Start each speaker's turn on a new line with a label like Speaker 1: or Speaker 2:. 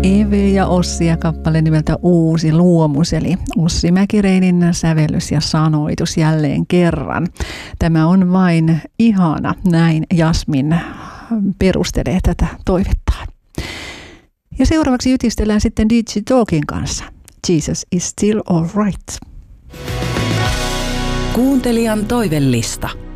Speaker 1: Eve ja Ossi ja kappale nimeltä Uusi luomus, eli Ossi Mäkireinin sävellys ja sanoitus jälleen kerran. Tämä on vain ihana, näin Jasmin perustelee tätä toivettaan. Ja seuraavaksi ytistellään sitten DJ Talkin kanssa. Jesus is still all right.
Speaker 2: Kuuntelijan toivellista.